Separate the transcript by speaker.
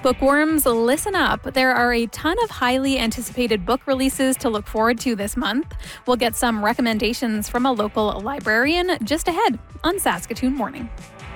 Speaker 1: Bookworms, listen up. There are a ton of highly anticipated book releases to look forward to this month. We'll get some recommendations from a local librarian just ahead on Saskatoon Morning.